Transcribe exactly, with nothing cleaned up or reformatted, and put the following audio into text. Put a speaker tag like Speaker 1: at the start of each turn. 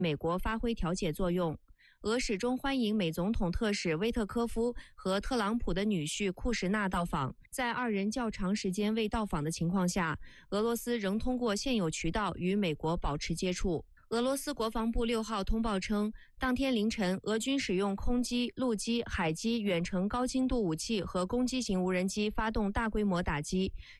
Speaker 1: 美国发挥调解作用。俄始终欢迎美总统特使威特科夫和特朗普的女婿库什纳到访，在二人较长时间未到访的情况下，俄罗斯仍通过现有渠道与美国保持接触。俄罗斯国防部六号通报称，当天凌晨，俄军使用空机、陆基、海基远程高精度武器和攻击型无人机发动大规模打击，